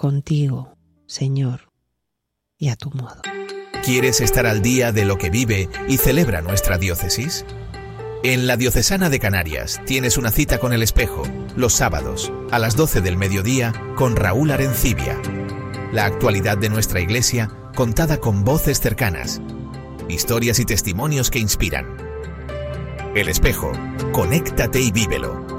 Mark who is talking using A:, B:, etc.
A: contigo, Señor, y a tu modo.
B: ¿Quieres estar al día de lo que vive y celebra nuestra diócesis? En la Diocesana de Canarias tienes una cita con el espejo, los sábados, a las 12 del mediodía, con Raúl Arencibia. La actualidad de nuestra Iglesia, contada con voces cercanas, historias y testimonios que inspiran. El espejo, conéctate y vívelo.